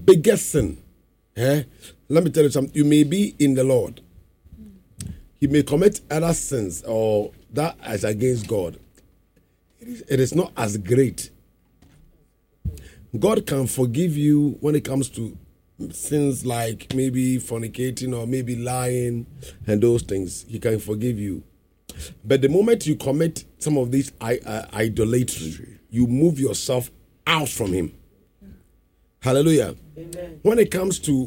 biggest sin. Let me tell you something. You may be in the Lord. You may commit other sins or that as against God. It is not as great. God can forgive you when it comes to sins like maybe fornicating or maybe lying and those things. He can forgive you. But the moment you commit some of these idolatry, you move yourself out from him. Hallelujah. Amen. When it comes to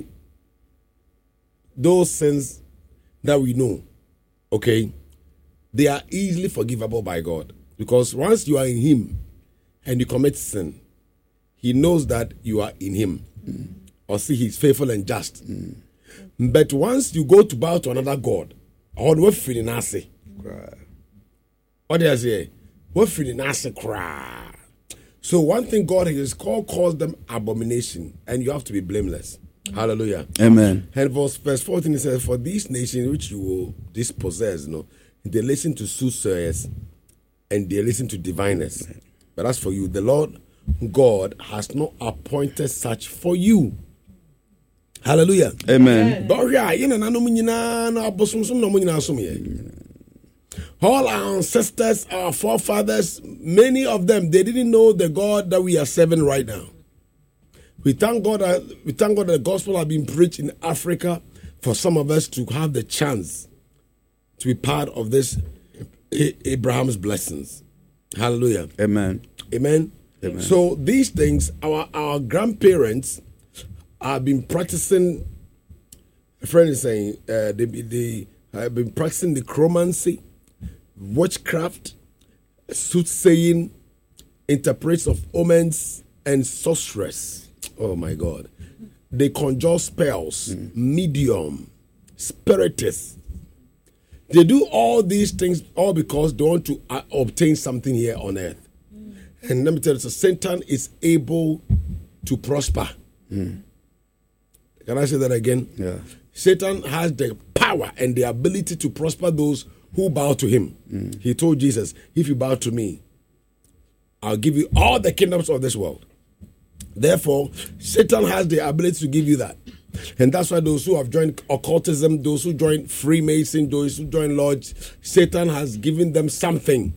those sins that we know, okay, they are easily forgivable by God. Because once you are in him and you commit sin, he knows that you are in him. Or see, he's faithful and just. But once you go to bow to another God, or what feeling I say? What do I say? What feeling I say? So one thing God has calls them abomination, and you have to be blameless. Hallelujah. Amen. And verse 14 it says, for these nations which you will dispossess, they listen to soothsayers and they listen to diviners. But as for you, the Lord God has not appointed such for you. Hallelujah. Amen. All our ancestors, our forefathers, many of them, they didn't know the God that we are serving right now. We thank God that the gospel has been preached in Africa for some of us to have the chance to be part of this Abraham's blessings. Hallelujah. Amen. Amen. Amen. So these things, our grandparents have been practicing. A friend is saying they have been practicing the necromancy, witchcraft, soothsaying, interprets of omens, and sorceress. Oh my God! They conjure spells, medium, spiritist. They do all these things all because they want to obtain something here on earth. And let me tell you, so Satan is able to prosper. Can I say that again? Yeah. Satan has the power and the ability to prosper those who bow to him. He told Jesus, if you bow to me, I'll give you all the kingdoms of this world. Therefore, Satan has the ability to give you that. And that's why those who have joined occultism, those who joined Freemason, those who joined Lodge, Satan has given them something.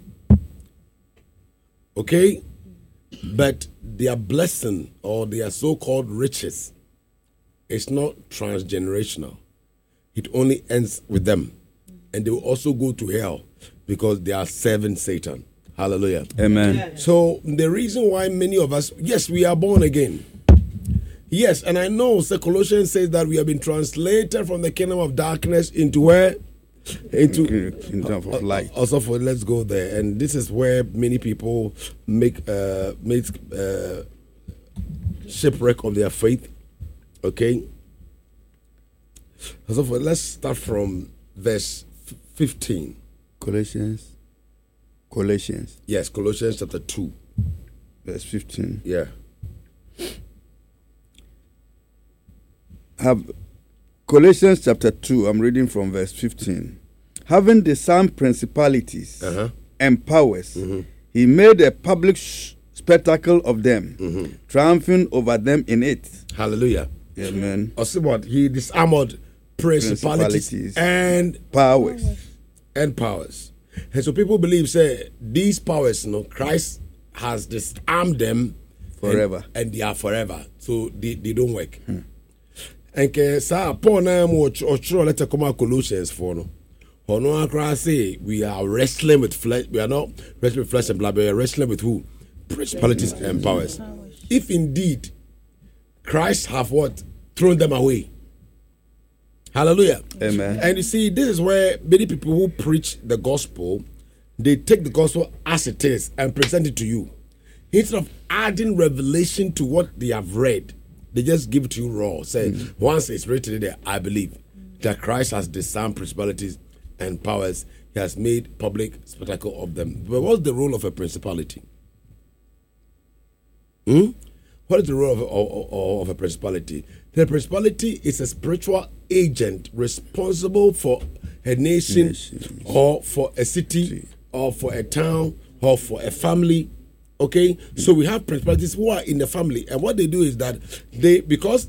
Okay? But their blessing or their so-called riches is not transgenerational. It only ends with them. And they will also go to hell because they are serving Satan. Hallelujah. Amen. So the reason why many of us, yes, we are born again. Yes, and I know Colossians says that we have been translated from the kingdom of darkness into where? Into kingdom of light. Also, let's go there. And this is where many people make shipwreck of their faith. Okay. Also, let's start from verse 15. Colossians. Yes, Colossians chapter 2. Verse 15. Yeah. Colossians chapter 2, I'm reading from verse 15. Having disarmed principalities and powers, he made a public spectacle of them, triumphing over them in it. Hallelujah. Amen. Also, what? He disarmed principalities and powers. And so people believe, say, these powers, Christ has disarmed them forever. And they are forever. So they don't work. And Paul na mo ochro letter come Colossians 4 no. Hono akra say we are wrestling with flesh. We are not wrestling with flesh and blood. We are wrestling with who? Principalities and powers. If indeed Christ have what? Thrown them away. Hallelujah. Amen. And you see, this is where many people who preach the gospel, they take the gospel as it is and present it to you. Instead of adding revelation to what they have read, they just give it to you raw. Say, once it's written there, I believe that Christ has disarmed principalities and powers. He has made public spectacle of them. But what's the role of a principality? What is the role of a principality? The principality is a spiritual agent responsible for a nation or for a city or for a town or for a family. Okay, so we have principalities who are in the family, and what they do is that because